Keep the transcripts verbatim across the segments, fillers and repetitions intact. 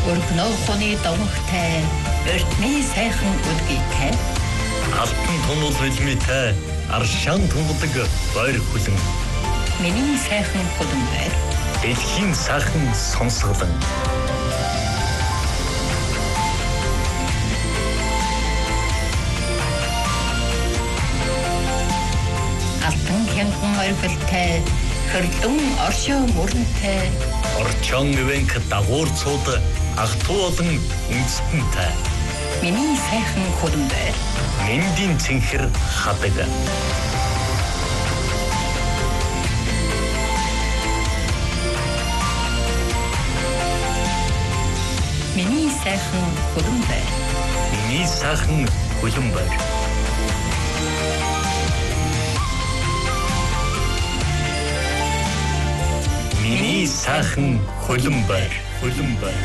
Өргөнөө хоны домогтай өртний сайхан өдгийтэй алтан тунул хэлмитэй аршаан тунгадаг баяр хүлэн миний сайхан хөлөн байр дэлхийн сайхан сонсголон алтан хянган оргилтай хөрлөн оршоо мөрөнтэй орчон ивэнк дагуур цууд агтуу болон үндэстэнтэй миний сайхан хөлөн байр мэндийн цэнхэр хадаг миний сайхан хөлөн байр миний сайхан хөлөн байр миний сайхан хөлөн байр хөлөн байр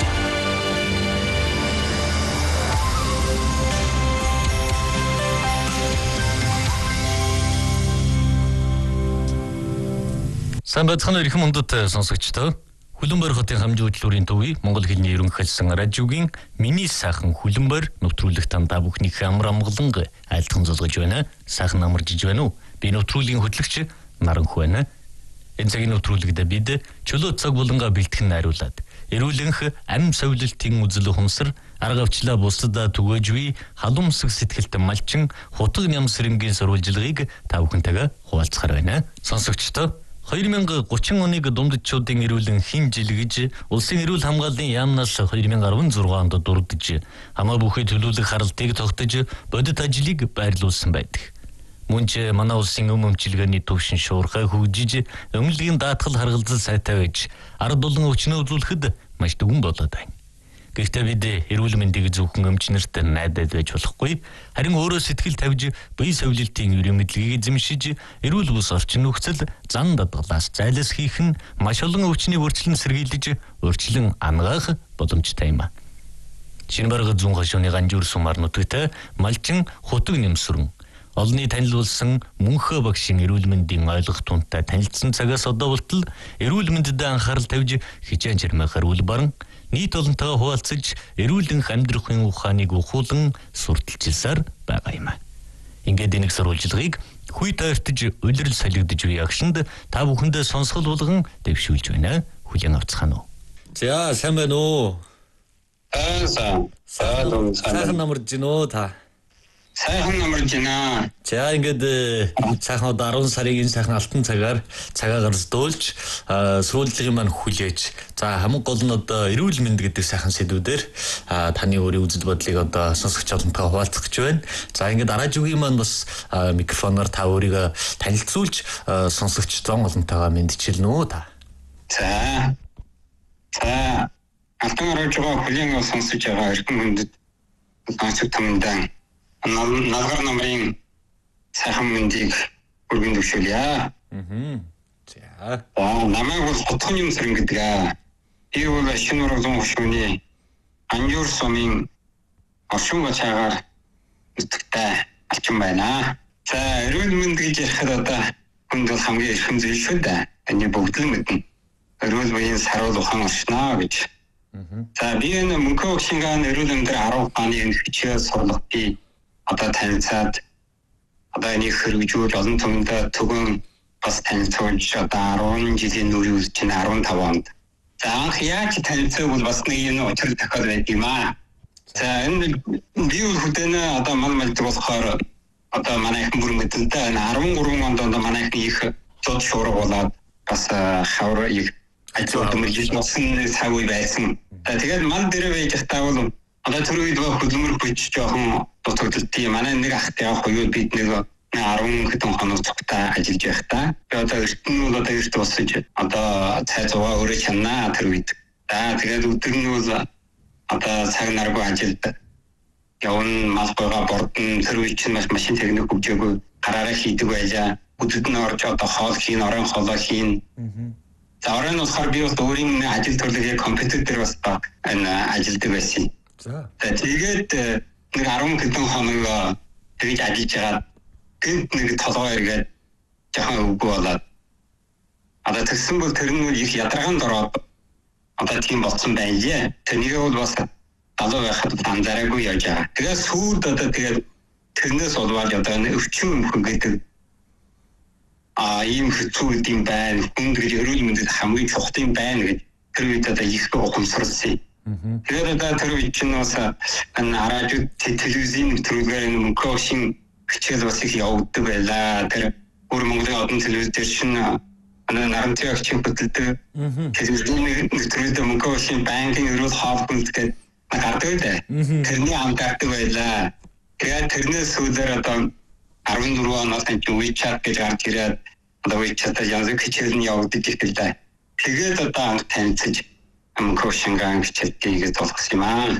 Сайн байцгаана уу ирхэн мундаг сонсогчдоо. Хүлэнбайр хотын хамжийн хөтөлбөрийн төвийн Монгол хэлний ерөнхий хэлсэн радиогийн миний сайхан хүлэнбайр нэвтрүүлэг тандаа бүхнийхээ амар амгалан айлтхан зулгаж байна. Сайхан амаржиж байна уу? Би нэвтрүүлгийн хөтлөгч Наранх байна. Энэ цагийн нэвтрүүлэгт бид чөлөө цаг булангаа бэлтгэн найруулад эрүүлэнх амь совилтын үзэл ухамсар арга авчлаа бусдад түгэж буй халуумсаг сэтгэлтэй малчин хутаг нямсрынгийн сурвалжилгыг та бүхэнтэйгээ хуваалцахаар байна. Сонсогчдоо две тысячи тридцать оныг дундчуудын эрүүлэн хин жилгэж улсын эрүүл хамгааллын яамнаас две тысячи шестнадцать онд дурдж хамаа бүхий төлөвлөх харалтыг тогтож бодит ажлыг байрлуулсан байдаг. Мөн ч манай улсын өм өмчилгээний төвшин шуурхай хөгжиж өмнөлийн даатгал харгалзал сайтай байж ард болон өвчнөө үзүүлэхэд маш дүгэн болоод байна. Гэхдээ бид эрүүл мэндийг зөвхөн өмчнөрт найдаад байж болохгүй. Харин өөрөө сэтгэл тавьж бие совилтын ерөн мэдлэгийг эзэмшиж эрүүл бус орчин нөхцөл зан дадгалаас зайлс хийх нь маш олон өвчний өөрчлөлт сэргийлж өөрчлөн ангаах боломжтой юм а. Шинбарга зүүн хошууны ганжуур сумаар нутагтай малчин хутаг нэмсрэн олонний танил болсон мөнхөө багшийн эрүүл мэндийн ойлгох тунтай танилцсан цагаас одоо болтол эрүүл мэндэд анхаарал тавьж хичээн чирмэхэр үл баран нийт олонтойгоо хуваалцаж эрүүлэнх амьдрахын ухааныг ухуулан сурталчилсаар байгаа юм. Ингээд энэ сурвалжилгыг хүй тойртож улирал солигдож буй агшинд та бүхэндээ сонсгол болгон дэвшүүлж байна. Хүлээн авцгаана уу? За сайн байна уу? Аа сайн. Сайхан намарж гинөө та. Сайхан намарж гинэ. За ингээд сайхан одоо арван сарын энэ сайхан алтан цагаар цагаа гарцдуулж сурвалжлагын маань хүлээж за хамгийн гол нь одоо эрүүл мэнд гэдэг сайхан сэдвүүдээр таны өөрийн үзэл бодлыг одоо сонсогч олонтойгоо хуваалцах гэж байна. За ингээд радиогийн маань бас микрофоноор та өөрийгөө танилцуулж сонсогч зон олонтойгоо мэдчилнэ үү та. За. За алтан радиогоо хүлээн сонсож байгаа эрхэм хүндэд сонсогч тамдаа Налгар намрын сайхан мэндийг өргөн төвшүүлье. Аа. За. Аа, намайг бол хотхон юм сэрэн гэдэг аа. Би бол шинээр зүүн хошууны анжуур сумын оршин бацаагаар нутагтай алчин байна. За, эрүүл мэнд гэж ярихад одоо хүнд бол хамгийн эрхэм зүйл шүү дээ. Эний бүгд л мэднэ. Эрүүл биеийн саруул ухаан оршноо гэж. За, би энэ мөнхөө багшингаан эрүүл мэндээр арав ухааны энэ хичээл сурлах би одоо танилцаад одоо энийг хэрэгжүүл олон түмэнд төгөн бас танилцуулж одоо десять жилийн нүрийн үз чинь15 онд. За анх яаж танилцсан бол бас нэг юм учир тохиол байд юм аа. За энэ би хөдөнө одоо мал малдаг болохоор одоо манайхан бүр мэдэнтэй13 онд одоо манайхан их зод шуурга болоод бас хавар их ажил хөдөлмөр болсон цаг үе байсан. Тэгээд мал дээр байж захтаа бол одоо тэр үед хөдөлмөр хүч жоохон дутагдaltaй. Манай нэг ахтай явах үед бид нэг десять хэдэн хоног цогтой ажиллаж байхдаа би одоо эртэн нь бол одоо эрт босож одоо цай зугаа өөрөө чанаа тэр үед. За тэгээд өдөр нь бол одоо цаг наргүй ажилд явна мал гойгоо бордон тэр үед чинь маш машин техник хөгжөөгүй гараараа хийдэг байлаа. Өдөрт нь орж одоо хоол хийн, орон хоолоо хийн. За орон болохоор би бас өөрийн ажил төрлөгийг компьютер дээр бас энэ ажилдаг байсан. За. Тэгээд нэг десять хэдэн хоног тэгж ажиллаж байгаа. Гэнт нэг толгой эргээд жоохон өвгөө болоод. Одоо тэгсэн бол тэр нь их ядаргаанд ороод одоо тийм болсон байлээ. Тэрнийг бол бас алуу байхад анзаараагүй яаж байгаа. Тэгээд сүүлд одоо тэгээд тэрнээс болоод одоо өвчин өмхөн гэдэг а ийм хэцүү юм байна. Хүнд гэж эрүүл мэндэд хамгийн чухал юм байна гэж тэр үед одоо их ухамсарлсан. Тэгээд одоо тэр үед чинь бас радио телевизийн нэвтрүүлгээр мөнгөшин хичээл бас их явагддаг байлаа. Тэр өөр Монголын одон телевизээр чинь нарантын агчийн хөтөлдөг телевизийн нэвтрүүлгээр мөнгөшин банкын эрүүл хоолтод гэдэг гардаг үү? Тэрний амтардаг байлаа. Тэгээд тэрнээс сүүлээр одоо арван дөрвөн оноос энэ WeChat гэж гарч ирээд одоо WeChat-аар янз бүрийн хичээл нь явагдаж ирлээ. Тэгээд одоо анх танилцж мөнгөшингаан хичээлийг толгосон юм аа.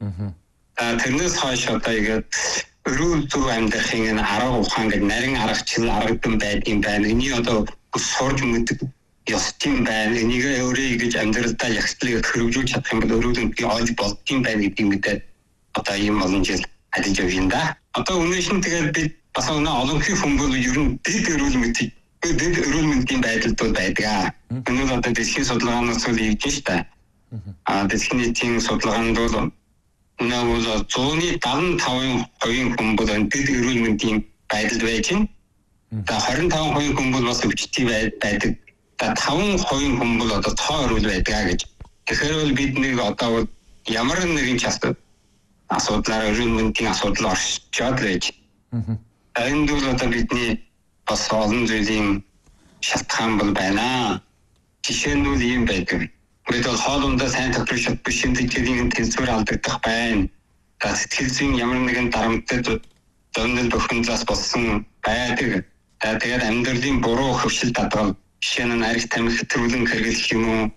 Аа тэрнээс хойш одоо ингээд өрөөл зүг амьдрахын арга ухаан гэдэг нарийн аргачлал аргадан байдгийн байна. Энийг одоо сурж мэддэг ёс тийм байна. Энийг өөрөө гэж амьдралдаа ягтлыг хөрвүүлж чадах юм бол өөрөө би ойлгож болдгийм байна гэдгийг мэдээд одоо ийм олон жил ажиллаж явна да. Одоо үнэш нь тэгээд би бас өнөө олон хүн бол ер нь дэд эрүүл мэндийг дэд эрүүл мэндийн байдалд байдаг. Өнөө одоо дэлхийн судалгаанаас үл ивдэж штэ. А дэлхийн нийтийн судалгаанд бол өнөө бол зууны дадан таван хувийн хүн бол дэд эрүүл мэндийн байдалд байж байна. За хорин таван хувийн хүн бол бас өвчтөй байдаг. За таван хувийн хүн бол одоо тоо өрүүл байдаг гэж. Тэгэхээр бол бид нэг одоо ямар нэгэн ч асуудлаар эрүүл мэндийн асуудал оршиж байж. Энэ бол одоо бидний бас олон зүйлийн шалтгаан бол байна. Жишээ нь бол ийм байдаг. Бид бол хоолундаа сайн тохирох биш шинжилгээний тэнцвэр алдагдах байна. За сэтгэл зүйн ямар нэгэн дарамттай зөндөл бохинзаас болсон байдаг. За тэгээд амьдралын буруу хөвшил дадгал жишээ нь арх тамхи хэтрүүлэн хэрэглэх юм уу?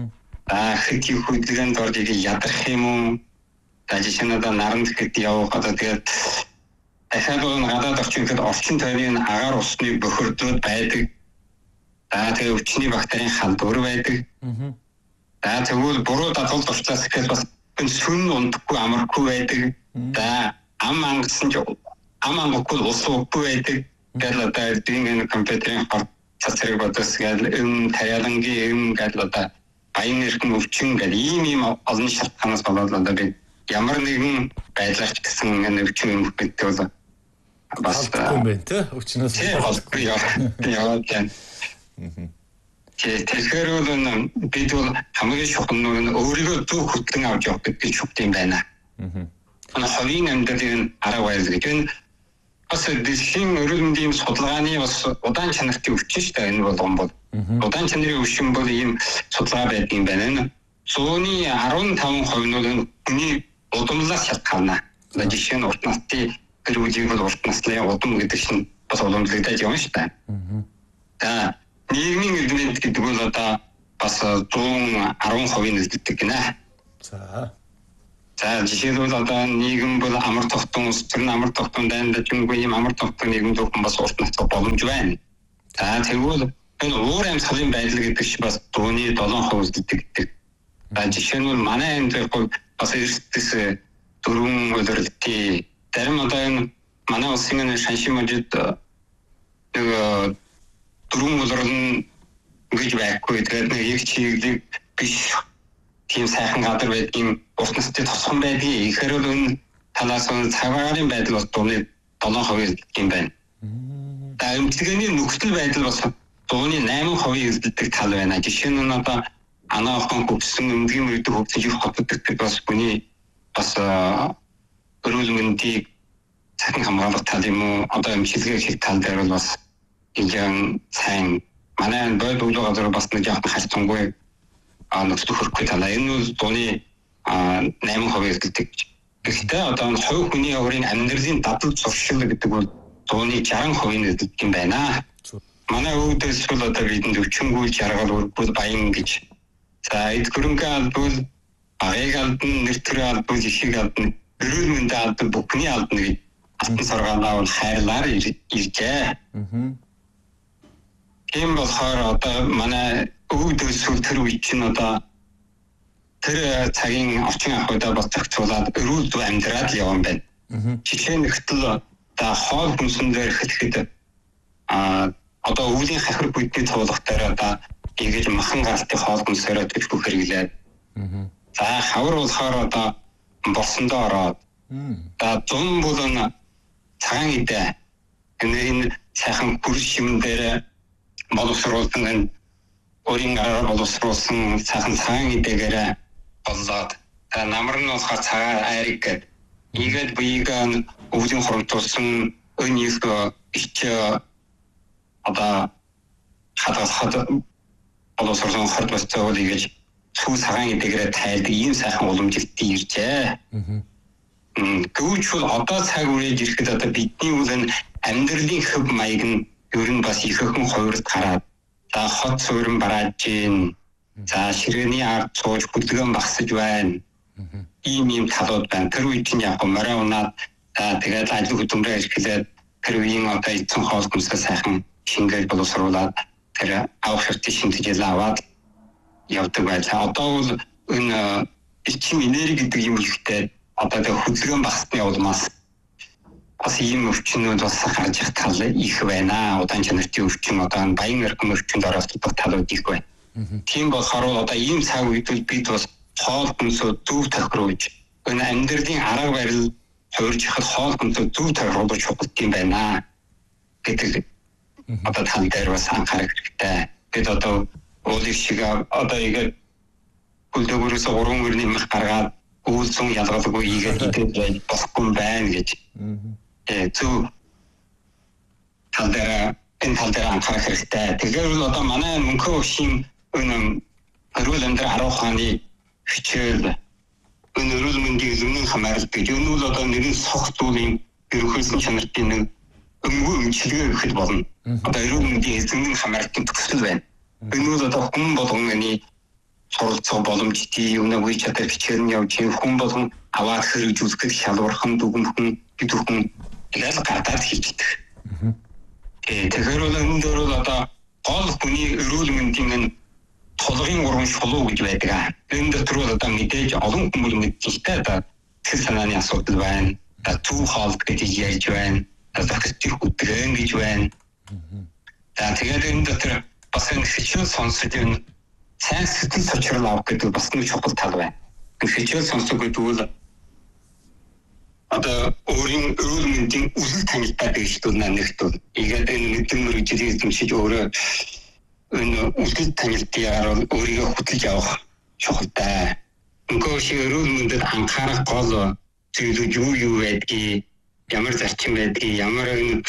Аа хэдий хөдөлгөөнд орж ядрах юм уу? За жишээ нь одоо наранд гэд явах одоо тэгээд дахиад бол гадаад орчин гэхэд орчин тойрны агаар усны бохирдууд байдаг. За тэгээд өвчний бактерийн халдвар байдаг. За тэгвэл буруу дадгалд орчлаас гэхэд бас сүн унтахгүй амархгүй байдаг. За ам ангасан ч ам ангахгүй ус уухгүй байдаг. Тэгээд одоо дингийн компьютерийн цацраг бодос гэдэг юм тариалангийн юм гэдэг одоо баян эрхэм өвчин гэдэг ийм ийм олон шалтгаанаас болоод одоо би ямар нэгэн байдлаарч гэсэн энэ өвчин юм гэдэг бол бас юм байна те өвчнөөс болохгүй яваад байна. Тэгэхээр бол бид бол хамгийн чухал нь өөрийгөө зөв хөтлөн авч явах гэдэг шүт юм байна. Энэ хувийн амьдралын арга барил гэж энэ бас дэлхийн эрүүл мэндийн судалгааны бас удаан чанартай өвчин шүү дээ. Энэ бол гомбол. Удаан чанарын өвчин бол ийм судалгаа байдаг юм байна. Зууны арван таван хувь нь хүний удамлаас шалтгаална. Жишээ нь урт насны эрүүлгийг бол урт насны удам гэдэг чинь бас уламжлагдаж явна шүү дээ. За нийгмийн эдмент гэдэг бол одоо бас зуун арван хувийн нэлддэг гинэ. За. За жишээлбэл одоо нийгэм бол амар тогтун ус тэр амар тогтун дайнд чингүй юм амар тогтун нийгэм зөвхөн бас урт настай боломж байна. За тэгвэл энэ уур амьсгалын байдал гэдэг чинь бас дууны долоон хувь гэдэг. За жишээ нь манай энэ бол бас эрдэс дөрвөн өдөрлөлтийн зарим одоо энэ манай улсын энэ шаншин мужид нэг дөрвөн өдөрлөн гэж байхгүй. Тэгээд нэг их чиглэг биш тийм сайхан гадар байдгийн урт настай тосхон байдгийг ихээр бол энэ талаас нь цагаагийн байдал бас дууны долоон хувийн юм байна. За эмчилгээний нөхцөл байдал бас дууны найман хувийн эзэлдэг тал байна. Жишээ нь одоо анаа охин хөвсөн өмдгийн үед хөвсөн жих хотдог бас хүний бас эрүүл мэндийг цахим хамгаалах тал юм уу? Одоо эмчилгээ хийх тал дээр бол бас ийм сайн манай энэ бод үйл газар бас нэг яах хацсангүй а нөхцөл хөрөхгүй талаа. Энэ бол дууны найман хувийн эзэлдэг. Гэхдээ одоо хувь хүний өөрийн амьдралын дадал зуршил гэдэг бол дууны жарган хувийн эзэлдэг юм байна. Манай өвдөс бол одоо бидэнд өвчнгүй жаргал үрбэл баян гэж. За эд хөрөнгө албал аяг албан нэр төрийн албан ихийг албан эрүүл мэндийн албан бүхний албан гэж алтан сургаанаа бол хайрлаар иржээ. Тийм болохоор одоо манай өвдөс тэр үе чинь одоо тэр цагийн орчин ахуйдаа бас зохицуулаад эрүүл зөв амьдраад явсан байна. Жишээ нь хэтэл та хоол хүнсэн дээр хэлэхэд а одоо өвлийн хахир бүдний цуулгатаар одоо ингэж махан галтын хоол хүнсээр төлөх хэрэглээд За хавар болохоор одоо борсондоо ороод. За зун бол энэ цагаан идэ. Энэ сайхан бүр шимэн дээр боловсруулсан энэ өөрийн гараар боловсруулсан сайхан цагаан идэгээр болоод намар нь болохоор цагаан айрыг гэдэг. Ийгээд биеийг өвлийн хурамтуулсан өнийх ич одоо хадгалахад боловсруулсан хорд босцоог ийгэж сүү цагаан идэгээр тайлдаг ийм сайхан уламжлалт иржээ. Гэвч бол одоо цаг үрээд ирэхэд одоо бидний үл амьдралын хөв маяг нь ер нь бас их хөн хувирд гараад за хот суурин барааж гин за ширээний ард сууж хөдөлгөөн багсаж байна. Ийм ийм талууд байна. Тэр үед нь яг морой унаад тэгээд ажил хөдөлмөрөөр ирэхлээр тэр үеийн одоо эцэн хоол хүнсээ сайхан шингээл боловсруулаад тэр авах хэрэгтэй шинжилгээ аваад явдаг байлаа. Одоо бол энэ эцсийн энерги гэдэг юм ихтэй одоо тэр хөдөлгөөн багсны улмаас бас ийм өвчнүүд бас гарч ирэх тал их байна. Удаан чанарын өвчин одоо баян эрхэм өвчнөд оролцдог талууд их байна. Тийм болохоор одоо ийм цаг үед бид бас хоол хүнсөө зөв тохируулж энэ амьдралын арга барил хувирж хахад хоол хүнсөө зөв тохируулж чухал юм байна гэдэг одоо тань дээр бас анхаарах хэрэгтэй. Бид одоо уулын шиг одоо яг хөлдөөрөөс уран өрний мах гаргаад үүлсэн ялгалгүй ийгээд идээд болохгүй байна гэж. Э зөв тал дээр энэ тал дээр анхаарах хэрэгтэй. Тэгэхээр бол одоо манай мөнхөө өвчин энэ эрүүл амьдрал арга ухааны хичээл энэ эрүүл мэндийн зөвнөн хамаарал гэж энэ бол одоо нэрийн согт зүйлийн ерөнхийдөө чанарын нэг өнгөө өмчлөгөө гэхэд болно. Одоо эрүүл мэндийн зөвнөн хамааралтын төгсөл байна. Энэ бол одоо хүн болгоны суралцах боломжтой юм нэг үе чадвар хичээл нь явж хүн болгон аваад хэрэгжүүлэхэд шалгуурхан дүгнхэн гэдүүхэн яг гардаад хийдэг. Тэгэхээр бол энэ дөр бол одоо гол хүний эрүүл мэндийн толгын уран шулуу гэж байдаг. Энэ дотор бол одоо мэдээж олон хүмүүс мэдчихтэй одоо тэр санааны асуудал байна. Одоо two хоол гэж ярьж байна. Одоо хэвчээ хөдөлгөөн гэж байна. За тэгээд энэ дотор бас энэ хичээл сонсож энэ сайн сэтгэл зочрол авах гэдэг бас нэг чухал тал байна. Хичээл сонсох гэдэг бол одоо өөрийн эрүүл мэндийн үсэл танилтаа дэвшдэг нэгтгэл. Тэгээд энэ мэдрэмж үжилийг эзэмшиж өөрөө энэ үсэл танилтыг өөрийгөө хөтлөж авах чухалтай. Мөнхөө шиг эрүүл мэндэд анхаарах гол зүйлүүд юу юу байдгийг, ямар зарчим байдгийг, ямар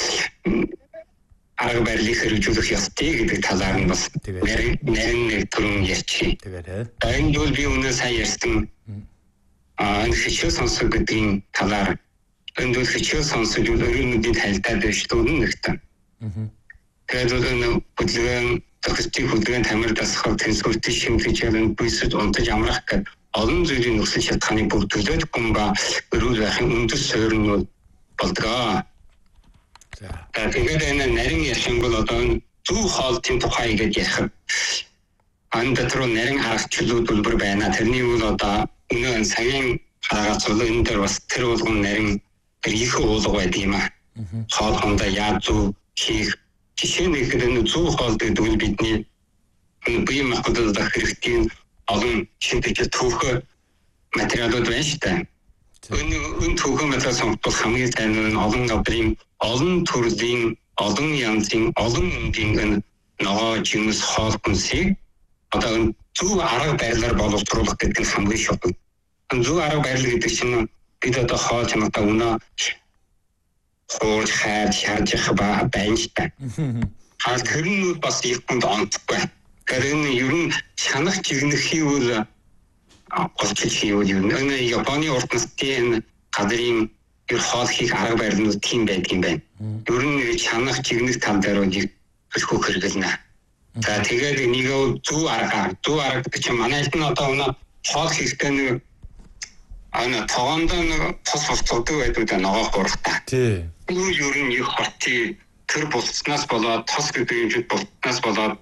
арга барилыг хэрэгжүүлэх ёстой гэдэг талаар нь бас нарийн нэг түрүүн ярьчих. Тэгээд энэ бол би өнөө сайн ярьсан аа энэ хичээл сонсох гэдгийн талаар энэ бол хичээл сонсож эрүүл мэндийн тайлтаа дэвшдэг нэгтэй. Тэгээд энэ хөдөлгөөн төгсдгийг хөдөлгөөн тамир дасгал тэнцвэртэй шимтгэж явсан бүсэд унтаж амрах гэдэг олон зүйлийн нөхцөл шалтгааныг бүрдүүлээд хүн ба эрүүл байхын үндэс суурин болдог. Тэгээд энэ нарийн яшин бол одоо зөв хоолтын тухай ингэж ярих. Анд дотор нарийн аргачлалууд үлбэр байна. Тэрний үл одоо өнөө цагийн хараагац бол энэ дээр бас тэр болгон нарийн их уулга байд юм аа. Хоол хондоо яаж зөв хийх жишээ нь гэдэг нь зөв хоол гэдэг нь бидний бие махбодод хэрэгтэй олон шинжлэх түүх материалууд байна шүү дээ. Энэ энэ түүх материал сонгох хамгийн сайн нь олон гадрын олон төрлийн, олон янзын, олон өнгийн ногоо жимс хоол хүнсийг одоо зөв арга барилаар боловсруулах гэдэг нь хамгийн чухал. Зөв арга барил гэдэг чинь бид одоо хоол чанартай өнөө хоол хайр шаарж байгаа байна шүү дээ. Хаад тэр нь бас их хүнд онцгүй. Тэгэхээр энэ ер нь шанах чигнэх хийвэл голчиж хийвэл ер нь энэ Японы урт насны гадрын ер хоол хийх арга барилнууд тийм байдаг юм байна. Ер нь чанах чигнэх тал дээр нэг хөлхөх хэрэглэнэ. За тэгээд нэг зөв арга, зөвв арга гэж манайд нь одоо өнөө хоол хийхдээ нэг ана тогонд нэг тос болцоодог байдаг да ногоо хурахтаа. Тий. Юу ер нь их хотын тэр болцснаас болоод тос гэдэг юм жид болцснаас болоод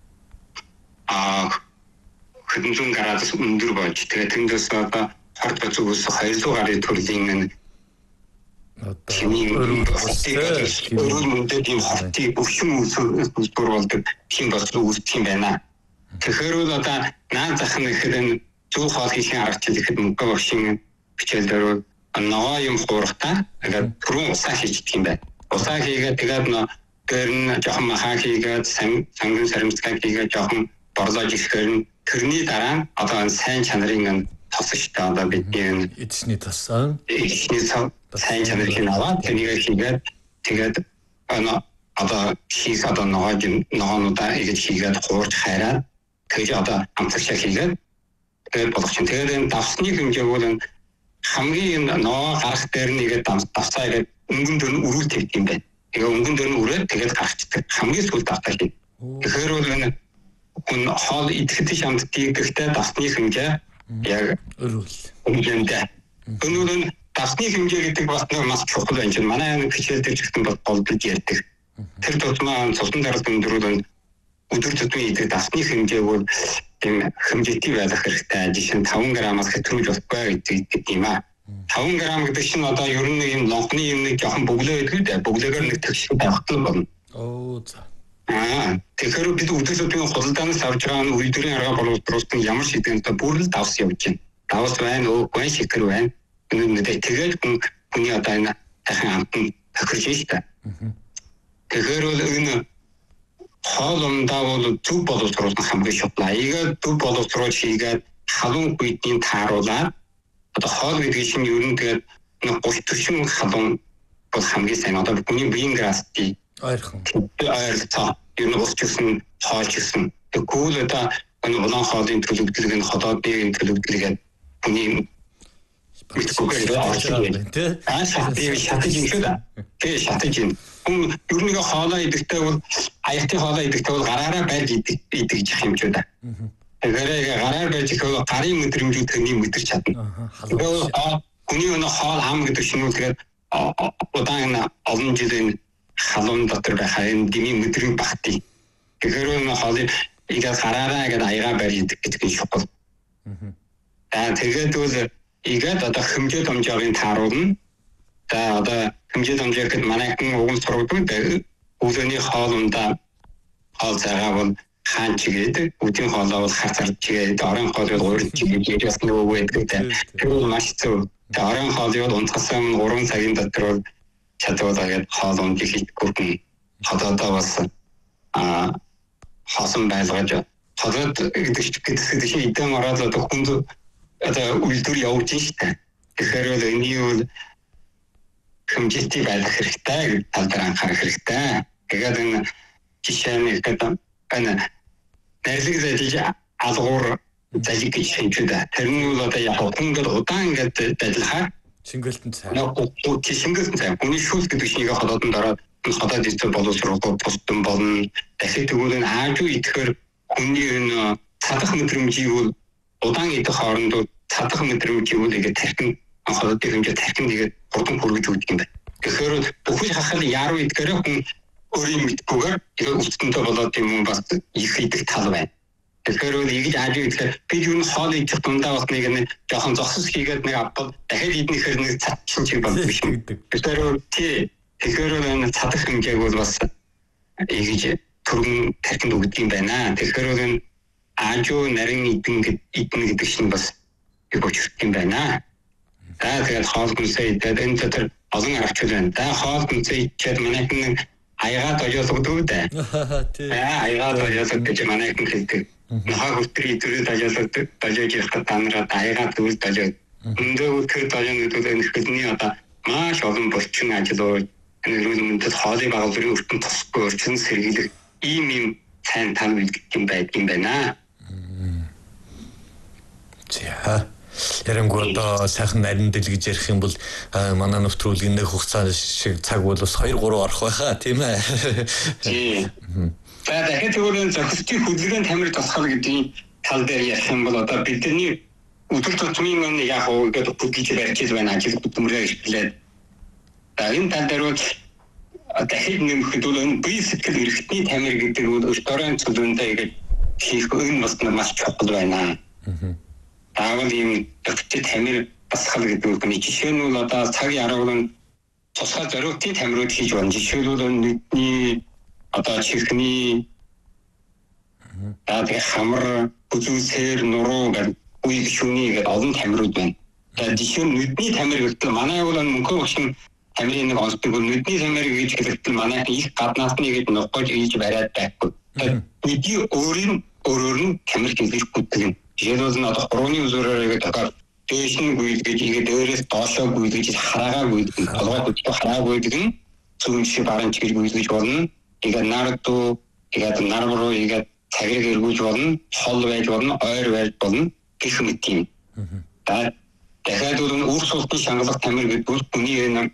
а хэдэн градус өндөр болж тэгээд тэндээс одоо хорт бацуус хоёр зуун гарын төрлийн Чиний өрөөл мөндөд юм хортыг өвчин үүсгэр болдог тийм бас үүсэх юм байна. Тэгэхээр бол одоо наад зах нь ихэд энэ зүү хоол хийхин арга чинь ихэд мөнгө багшийн хичээлдэр ногоо юм хуурахтаа тэгээд түрүүн усаа хийчихдэг юм байна. Усаа хийгээд тэгээд нөө гэр нь жоохон махаа хийгээд сонгон саримсгай хийгээд жоохон борлож ирэхээр тэрний дараа одоо сайн чанарын тосч та одоо бидний эцсний тосаа эцсний сайн чанарын аваад тэрийг хийгээд тэгээд ана одоо хийх одоо ногоо ногоонуудаа ингэж хийгээд хуурч хайраад тэгээд одоо амтлагчаа хийгээд тэгээд болох чинь тэгээд энэ давсны хэмжээг бол хамгийн ногоо гарах дээр нэгээд давсаа игээд өнгөн дөр нь өрүүл тавьд юм байна. Тэгээ өнгөн дөр нь үрээд тэгээд гарчдаг. Хамгийн сүүлд давтаа хий. Тэгэхээр бол энэ хүн хоол идэхэд шамддаг гэхдээ давсны хэмжээ яг өрүүл. Үнэндээ. Өнөөдөр давсны хэмжээ гэдэг бас нэг маш чухал байна чинь. Манай хичээл дээр ч гэсэн бол голдож ярьдаг. Тэр тусмаа цусан даралт өндөрүүд өдөр тутмын идэг давсны хэмжээг бол тийм хэмжээтэй байх хэрэгтэй. Жишээ нь таван граммаас хэтрүүлж болохгүй гэдэг юм аа. таван грамм гэдэг чинь одоо ер нь юм лонхны юм нэг жоохон бөглөө байдаг дээ. Бөглөөгөр нэг тэгш тавхтал болно. Оо за. Аа, тэгэхээр бид өдөр тутмын худалдаанаас авч байгаа нь үйлдвэрийн арга боловсруулалтын ямар шийдвэртэй бүр л давс явж байна. Давс байна уу, гон шикэр байна. Үнэндээ тэгээд хүний одоо энэ дахин амтан тохирж штэ. Тэгэхээр бол энэ хоол ундаа бол зөв боловсруулах хамгийн шудлаа. Ийгээд зөв боловсруулж хийгээд халуун гүйдийн тааруулаад одоо хоол гэдэг чинь ер нь тэгээд гуш төршин халуун бол хамгийн сайн. Одоо хүний биеийн грасти ойрхон. Ойрхон. Ер нь усчсан, хоолчсан. Тэгвэл одоо энэ улаан хоолын төлөвлөлийг нь холоодын төлөвлөлийг хүний мэдгүй орж ирсэн тийм. Аа шатыг шатыг юм да. Тэгээ шатыг юм. Хүн ер нь хоолоо идэхдээ бол аяхтын хоолоо идэхдээ бол гараараа барьж идэг идэж юм ч да. Тэгэхээр гараар барьж ихэв гарын мэдрэмжүүд тэрний мэдэрч чадна. Тэгэхээр хүний өнө хоол хам гэдэг шинэ тэгээд удаан олон жилийн халуун дотор байх энэ дими мэдрэмж багтыг. Тэгэхээр өнө хоолыг игээ гараараа гэдэг аяга барьж идэг гэдэг нь шокол. Аа тэгээд бол игээд одоо хэмжээ дамжаагийн тааруулна. За одоо хэмжээ дамжааг гэхэд манайхан уган сургууль дээр өвлөний хоолундаа хоол цагаа бол хаан чигээд үдийн хоолоо бол хацар чигээд орон хоол бол уурч чигээд бас нөгөө байдаг. Тэр бол маш зөв. Орон хоол бол унтгасан гурван цагийн дотор бол чадвараад хоол унд хийхгүй хотоодоо бас а хасан байлгаж хотод гэдэг чинь идэм ороод одоо хүнд одоо үйлдвэр явуулж штэ. Тэгэхээр бол энэ бол хэмжээтэй байх хэрэгтэй гэж тал дээр анхаарах хэрэгтэй. Тэгээд энэ жишээ нь гэдэг энэ нэрлэг зэжиж алгуур зэжиг гэж хэлдэг. Тэр нь бол одоо яг хөнгөд удаан гэдэг ажиллахаар шингэлтэн цай. Нөгөө шингэлтэн цай. Хүний шүүл гэдэг чинь хотоодонд ороод хотоод ирсэн боловсрол тусдан болно. Дахид тэгвэл энэ аажуу идэхээр хүний энэ цадах мэдрэмжийг бол удаан идэх хооронд цадах мэдрэмжийг бол ингэ тархин хотоодын хэмжээ тархин нэгээд хурдан хүргэж өгдөг юм байна. Тэгэхээр бүхэл хахад яруу идэхээр хүн өөрийн мэдгүйгээр энэ өвчтөнтэй болоод юм бас их идэх тал байна. Тэгэхээр үл ингэж аажуу идэхээр бид юу н хоол идэх дундаа бас нэг нэг жоохон зогсос хийгээд нэг авбал дахиад иднэхээр нэг цадсан чиг болдог юм. Тэгэхээр тий тэгэхээр энэ цадах хэмжээг бол бас ингэж түргэн тархинд өгдөг юм байна. Тэгэхээр энэ аажуу нарийн идэн идэн гэдэг чинь бас их өчрөх юм байна. За тэгээд хоол хүнсээ идээд энэ дотор олон аргачлал байна. За хоол хүнсээ идээд манайхан аягаад оёолгодог дээ. Тий. Аягаад оёолгодог гэж манайхан хэлдэг. Нохоо хүртэр идвэрээ дажуулдаг, дажуулж явах танараа аягаад үйл дажууд. Өндөө үтгэр дажуулдаг энэ хэлний одоо маш олон булчин ажил энэ эрүүл мэндэд хоолын байгууллагын өртөнд тусахгүй өрчин сэргийлэх ийм юм сайн тал үлдэх юм байдаг юм байна. За ярангуй одоо сайхан нарийн дэл гэж ярих юм бол манай нөтрүүлгийн нэг хугацаа шиг цаг бол бас хоёр гурав орох байхаа тийм ээ. Тийм. За дахиад өөрийн зохицтын хөдөлгөөнд тамир тусгал гэдгийг тал дээр ярих юм бол одоо бидний өдөр тутмын яг гэдэг бүдгийж барьж байна ажил хөдөлмөрөө эрхлээд. За энэ тал дээр бол дахиад нэмэхэд бол энэ бие сэтгэл эрхтний тамир гэдэг нь өртөрийн цөлөндөө ингэж хийх энэ бас маш чухал байна. Таавал ийм өвчтөд тамир басхал гэдэг үгний жишээ нь бол одоо цаг яргал нь тусгай зориултын тамирууд хийж байна. Жишээлбэл нэгний одоо чихний аа хамар үзүүсээр нуруу гэдэг үе гишүүний гэдэг олон тамирууд байна. Тэгээд жишээ нь нүдний тамир гэдэг манай бол мөнхөө багшин тамирын нэг онцлог бол нүдний тамир гэж хэлэхдээ манай их гаднаас нь гэж нухаж ийж бариад байхгүй. Тэгээд нүдний өөрийн өөрөөр нь тамир хэлбэр бүтгэн. Жишээлбэл нь одоо хурууны үзүүрээр гэдэг дээш нь гүйдгэж игээд өөрөөс доошоо гүйдгэж хараагаа гүйдгэж толгой хөдлөө хараагаа гүйдгэн зүүн шиг баран чиг гүйдгэж болно. Тэгээд нардуу тэгээд нарбруу тэгээд цагийг эргүүлж болно, хол байж болно, ойр байж болно гэх мэт юм. За дахиад үр суултын шангалах тамир гэдэг бол хүний энэ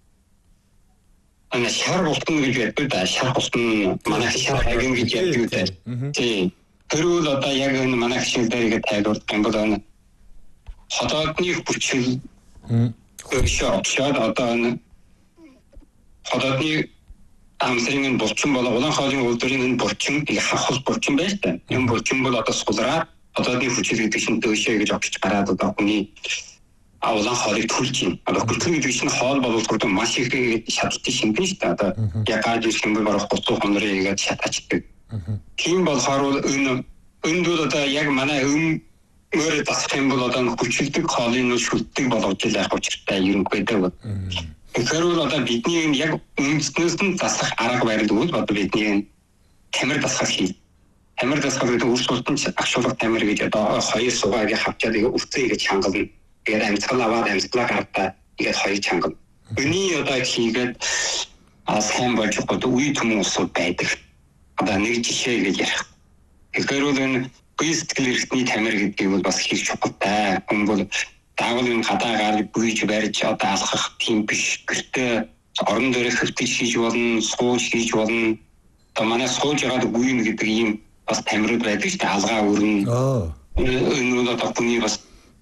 ана шар болтон гэж байдаг да шар болтон манай шар хагин гэж ярьдаг да. Тийм. Тэрүүл одоо яг энэ манай хшил дээр ингэ тайлбарлах юм бол энэ хотоодны хүчил өөршөө очоод одоо энэ хотоодны амсрын булчин болоо улаан хоолын үйлдвэрийн энэ булчин их хавхал булчин байж та. Энэ булчин бол одоо суулраа хотоодны хүчил гэдэг чинь дөөшөө гэж очиж гараад одоо хүний улаан хоолыг түлж юм. Одоо хүчил гэдэг чинь хоол боловсрол маш их шаталтай шингэн шүү дээ. Одоо яг гаж шингэн барах гоцоо хонорыг игээд шатаачдаг. Тийм болохоор энэ энд бол одоо яг манай өм мөрөд засах юм бол одоо хүчилдэг хоолын шүтдэг болгож яах учиртай ерөнхийдөө бол. Тэгэхээр бол одоо бидний яг үндэснээс нь засах арга барил бол одоо бидний тамир засах хий. Тамир засах гэдэг үр суултан агшуулах тамир гэж одоо хоёр сугааг хавчаад ингээ өвцөө гэж хангална. Тэгээд амьсгал аваад амьсгалаа гартаа ингээд хоёр чангал. Өний одоо хийгээд а сайн болж байгаа үе түмэн усуд байдаг. Одоо нэг жишээ гэж ярих. Тэгэхээр бол энэ бийстгэл эрхтний тамир гэдгийг бол бас хийж чухалтай. Хүн бол даавал энэ гадаагаар бүйж барьж одоо алхах тийм биш. Гэртээ орон дээрээ хөвтөж хийж болно, сууж хийж болно. Одоо манай сууж байгаа үеийн гэдэг ийм бас тамирууд байдаг шүү дээ. Алгаа өрнө. Аа. Энэ бол одоо хүний бас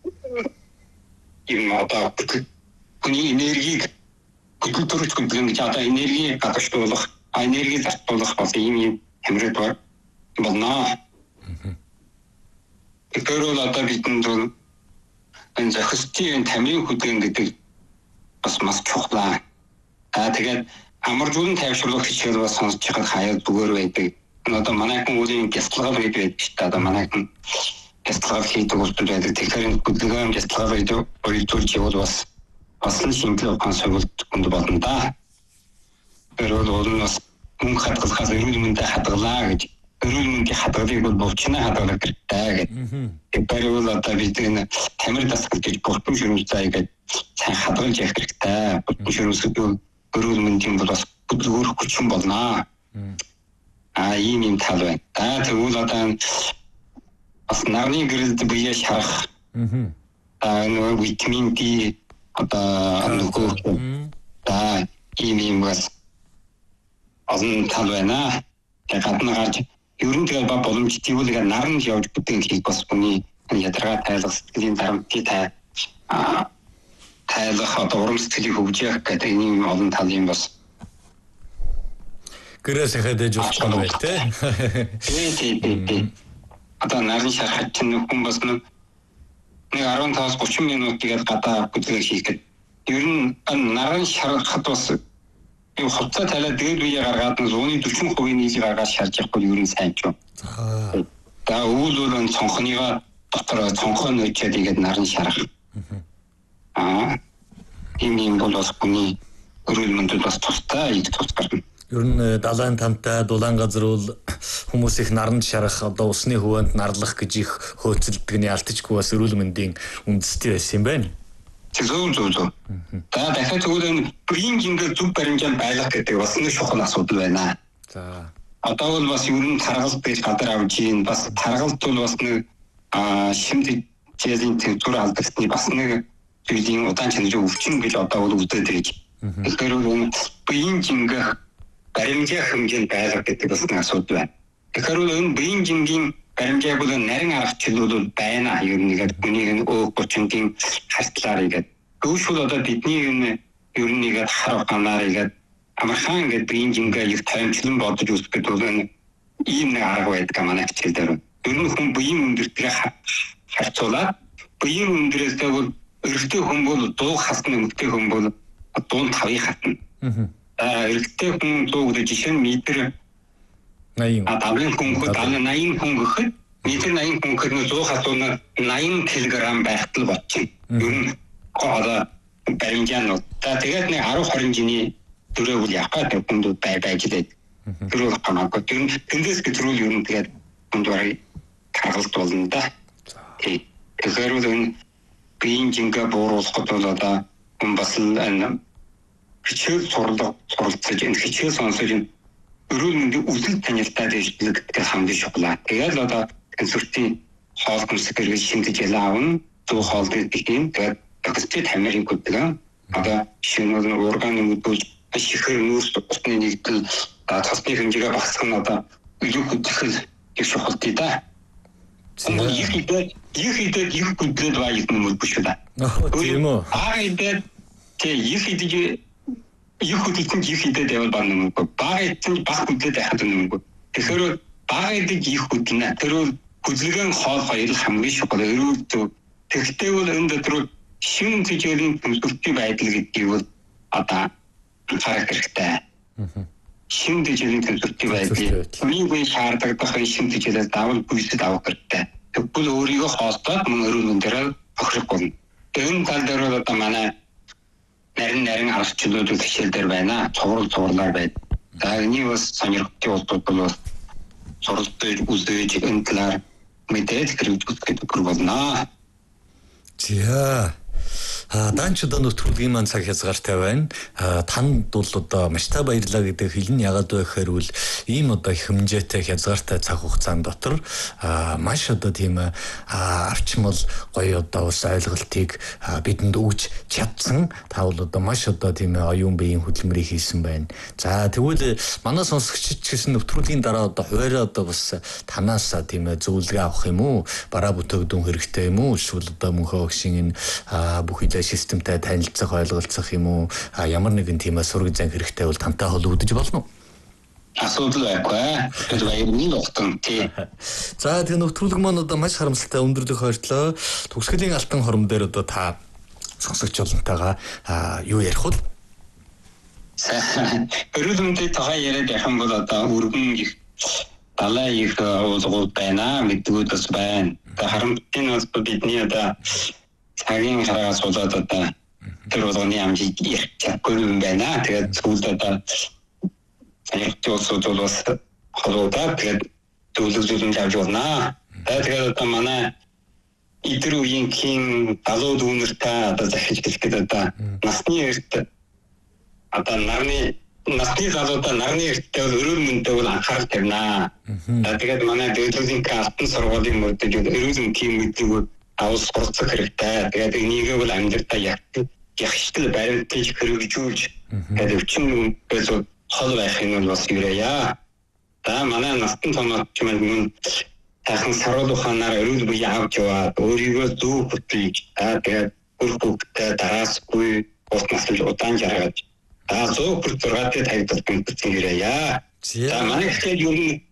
юм одоо хүний энергийг хөдөл төрөж гэдэг одоо энерги гадагшлуулах, энерги зарцуулах бол ийм юм тамирууд болно. Тэгэхээр бол одоо бидэнд бол энэ зохистын тамирын хөдөлгөөн гэдэг бас маш чухал. Аа тэгээд амаржуулан тайвшруулах хичээл бас сонсож байхад хаяа зүгээр байдаг. Одоо манайхан үеийн гясалгал байдаг байдаг шүү дээ. Одоо манайхан гясалгал хийдэг үйлдэл байдаг. Тэгэхээр хөдөлгөөн гясалгал хийдэг үйлдэлж явал бас бас л шинжлэх ухааны сургалт хүнд болно да. Тэр бол бас мөнгө хадгалахаас эрүүл мэндэд хадгалаа гэж эрүүл мэндийн хадгалыг бол булчинаа хадгалах хэрэгтэй гэдэг. Тэгэхээр бол одоо бид энэ тамир дасгал гэж булчин ширүүстэй гэж сайн хадгалж явах хэрэгтэй. Булчин ширүүсэд бол эрүүл мэндийн бол бас хөдөлгөөр хүчин болно. Аа ийм юм тал байна. Аа тэгвэл одоо бас нарны гэрэлд бие шарах. Аа нөгөө витамин D одоо нөгөө да ийм юм бас олон тал байна. Тэгээд гадна гарч ер нь тэгээд ба боломжтой бол яг наранд явж бүтээн хийх бас хүний ядаргаа тайлах сэтгэлийн дарамтыг тай аа тайлах одоо урам сэтгэлийг хөгжих гэдэг ийм олон тал юм бас гэрээс хэдэж болох юм байна те. Тийм тийм тийм. Одоо нарны шархад чинь хүн бас нэг арван таваас гурван минутыг гадаа бүтлэг хийхэд ер нь нарны шархад бас юу хуцаа талаад дээд үе гаргаад нь зууны дөрвөн хувийн нийлийг гаргаад шарж явахгүй ер нь сайн ч юм. За өвөл өвөн цонхныгаа дотор цонхон нөчөөд игээд нарны шарах. Аа. Тийм юм бол бас хүний өрөөл мөндөд бас тустай их тус гарна. Ер нь далайн тамтай дулаан газар бол хүмүүс их наранд шарах одоо усны хөвөнд нарлах гэж их хөөцөлдөгний алтчгүй бас эрүүл мэндийн үндэстэй байсан юм байна. Зөв зөв зөв. За дахиад зөвхөн энэ биеийн гингээр зүг баримжаанд байлгах гэдэг бас нэг чухал асуудал байна. За. Одоо бол бас ер нь таргалт гэж гадар авж ийн бас таргалт бол бас нэг шимдэг жилийн төвчөр алдагсны бас нэг зүйлийн удаан чанарын өвчин гэж одоо бол үздэг гэж. Тэгэхээр энэ биеийн гингээр баримжаа хэмжээнд байлгах гэдэг бас нэг асуудал байна. Тэгэхээр энэ биеийн гингийн баримжаа бол нарийн аргачлал бол байна. Ер нь ингээд хүний энэ өг гочингийн хартлаар ингээд гүйшүүл одоо бидний энэ ер нь ингээд хар ганаар ингээд амархан ингээд биеийн жингээ их таймчлан бодож үзэх гэдэг бол ийм нэг арга байдаг манай хичээл дээр. Ер нь хүн биеийн өндөртөө харьцуулаад биеийн өндөрөөсөө бол эрэгтэй хүн бол дуу хасна, эмэгтэй хүн бол дуун тавыг хатна. Аа эрэгтэй хүн дуу гэдэг жишээ нь метр наян. А тавын хүн хөө тавын наян хүн гэхэд Метр наян хүн хэрнээ сто хатуна наян килограмм байхтал болчих. Ер нь одоо баримжаан та тэгээд нэг ten twenty жилийн төрөв үл явах гэдэг хүнд бай байж лээ. Төрөв хамаагүй тэр нь тэндээс гэтрүүл ер нь тэгээд хүнд барай харгалт болно да. Тэгэхээр үл биеийн жингээ бууруулахад бол одоо хүн бас л хичээл сурлага суралцаж энэ хичээл сонсож энэ өрөөл мэндийн үсэл танилтаа дэвшлэг гэдэг хамгийн чухал. Тэгээд л одоо консультийн хоол хүнсэг хэрэгж шинжиж ялаа авна. Зөв хоол гэдэг юм. Тэгээд докторт хамирын гэдэг. Одоо шинээр орган нэмэгдүүлж шихэр нүүрс утасны нэгдэл тасны хэмжээгээ багасгах нь одоо илүү хөдөлгөл их чухал тий да. Их идээд их идээд их хөдөлгөд байж юм биш үү да. Тийм үү. Аа идээд тий их идэж их хөдөлгөнд их идээд явал баг юм уу. Баг идэх баг хөдөлгөд яхад юм уу. Тэгэхээр баг идэх их хөдөлнө. Тэр хөдөлгөөн хоол хоёр хамгийн чухал. Эрүүл зөв. Тэгтээ бол энэ дотор шин тэжээлийн төлөвлөлтийн байдал гэдгийг бол одоо харах хэрэгтэй. Шин тэжээлийн төлөвлөлтийн байдал үеийн шаардлагатай шин тэжээлээс давал бүсэд авах хэрэгтэй. Тэгвэл өөрийгөө хоолтоод мөн өрөөл мөндөрөө охирох болно. Энэ тал дээр бол одоо манай нарийн нарийн аргачлалууд хичээл дээр байна. Цуврал цувралаар байна. За энийг бас сонирхолтой болтууд бол суралцж үзэж энэ талаар мэдээж хэрэгжүүлэх гэдэг болно. За А данчдаа нөтрүүлгийн маань цаг хязгаартай байна. Танд бол одоо маш та баярлалаа гэдэг хэлэн ягаад вэ гэхээр үл ийм одоо их хэмжээтэй хязгаартай цаг хугацаанд дотор маш одоо тийм авчмал гоё одоо ус ойлголтыг бидэнд өгж чадсан. Та бол одоо маш одоо тийм оюун биеийн хөдөлмөрийг хийсэн байна. За тэгвэл манай сонсогчид ч гэсэн нөтрүүлгийн дараа одоо хуваараа одоо бас танаас тийм зөвлөгөө авах юм уу? Бараа бүтээгдэхүүн хэрэгтэй юм уу? Эсвэл одоо мөнхөө өгшин энэ бүх системтэй танилцах ойлголцох юм уу ямар нэгэн тийм сураг зан хэрэгтэй бол тантай холбогдож болно уу? Асуудал байхгүй. Тэр баярны нутган тий. За тэгээ нөтрүүлэг маань одоо маш харамсалтай өндөрлөх хойшлоо. Төгсгөлийн алтан хором дээр одоо та сонсогч олонтойгоо юу ярих вэ? Өрөөл мөндөд тохоо яриад явах юм бол одоо өргөн их далай их уулгууд байна, мэдгүүд бас байна. Харамтын бас бидний одоо цагийн хараа суулаад одоо тэр болгоны амжиг ярих чадгүй юм байна. Тэгээд сүүлд одоо санийхтэй улсууд бол бас холуудаа тэгээд зөвлөж авч байна. Тэгээд одоо манай идэр үеийн кин залуу дүүнэртэй одоо захиж хэлэхэд одоо насны эрт одоо нарны насны залуудаа нарны эрттэй бол өрөөл мөндөд бол анхаарал тавина. Тэгээд манай дэвлэлийн алтан сургуулийн мөрдөж өрөөл мөнхийн мэддэг авс сурцах хэрэгтэй. Тэгээд энийг бол амьдралдаа ягштал баримтыг хэрэгжүүлж тэгээд өвчин байсуу хол байх юм бол бас юуяа. Та манай настан томооч мөн тахан сарууд ухаанаар өрөөл бие авч яваад өөрийгөө зөв хөтлөж тэгээд өрхөвтэй дараасгүй ус насл удаан жаргаж та зөв бүр зургаатай тавьдаг юм гэсэн юуяа. За манай ихтэй юу